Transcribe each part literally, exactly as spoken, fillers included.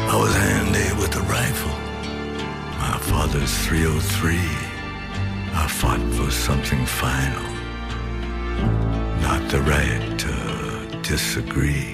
I was handy with a rifle. My father's three oh three. I fought for something final. Not the right to disagree.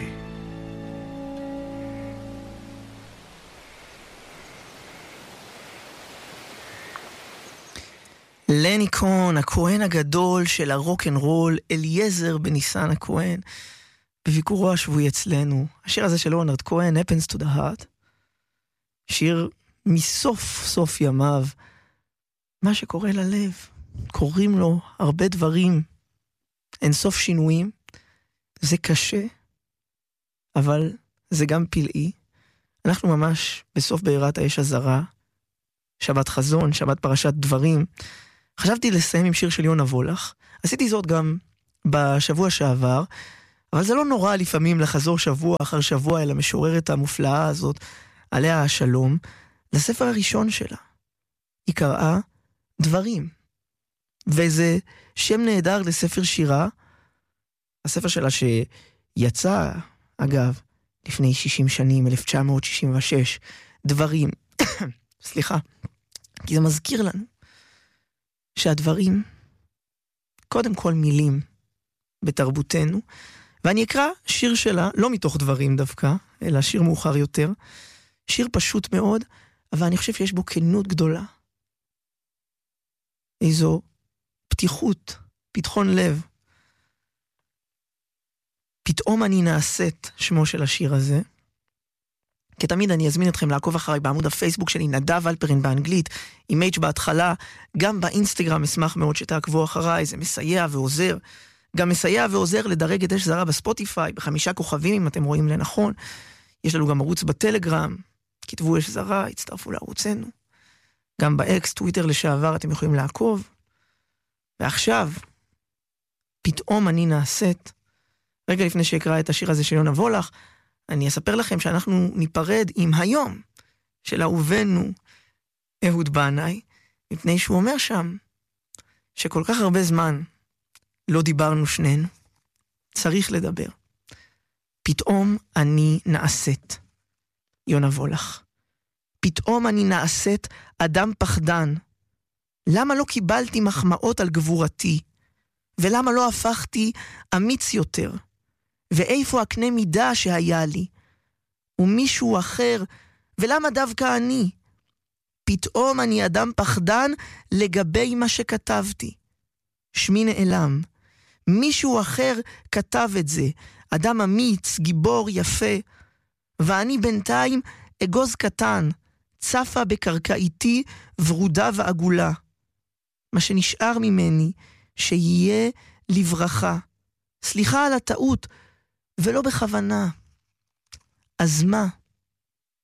לני קון, הכהן הגדול של הרוק אנד רול, אליעזר בניסן הכהן, בביקורו השבועי אצלנו. השיר הזה של לונרד כהן, Happens to the Heart, שיר מסוף סוף ימיו, מה שקורה ללב, קוראים לו הרבה דברים, אין סוף שינויים, זה קשה, אבל זה גם פלאי. אנחנו ממש בסוף בעירת האש הזרה, שבת חזון, שבת פרשת דברים. חשבתי לסיים עם שיר של יונה וולך, עשיתי זאת גם בשבוע שעבר, אבל זה לא נורא לפעמים לחזור שבוע אחר שבוע אל המשוררת המופלאה הזאת, עליה השלום, לספר הראשון שלה. היא קראה דברים, וזה שם נהדר לספר שירה, הספר שלה שיצא, אגב, לפני שישים שנים, אלף תשע מאות שישים ושש, דברים, סליחה, כי זה מזכיר לנו, שהדברים, קודם כל מילים בתרבותנו, ואני אקרא שיר שלה, לא מתוך דברים דווקא, אלא שיר מאוחר יותר, שיר פשוט מאוד, אבל אני חושב שיש בו כנות גדולה. איזו פתיחות, פתחון לב. פתאום אני נעשית, שמו של השיר הזה. כתמיד אני אזמין אתכם לעקוב אחריי בעמוד הפייסבוק שלי, נדב אלפרין באנגלית, עם H בהתחלה, גם באינסטגרם אשמח מאוד שתעקבו אחריי, זה מסייע ועוזר. גם מסייע ועוזר לדרג את אש זרה בספוטיפיי, בחמישה כוכבים אם אתם רואים לנכון. יש לנו גם ערוץ בטלגרם, כתבו אש זרה, הצטרפו לערוצנו. גם באקס, טוויטר לשעבר אתם יכולים לעקוב. ועכשיו, פתאום אני נעשית, רגע לפני שיקרא את השיר הזה של יונה וולך, אני אספר לכם שאנחנו ניפרד עם היום של אהובנו אהוד בנאי, מפני שהוא אומר שם שכל כך הרבה זמן לא דיברנו שנינו, צריך לדבר. פתאום אני נעשית, יונה וולך. פתאום אני נעשית אדם פחדן. למה לא קיבלתי מחמאות על גבורתי? ולמה לא הפכתי אמיץ יותר? ואיפה הקנה מידה שהיה לי? ומישהו אחר, ולמה דווקא אני? פתאום אני אדם פחדן לגבי מה שכתבתי. שמי נעלם. מישהו אחר כתב את זה. אדם אמיץ, גיבור, יפה. ואני בינתיים אגוז קטן, צפה בקרקעיתי ורודה ועגולה. מה שנשאר ממני, שיהיה לברכה. סליחה על הטעות, ולא בכוונה. אז מה?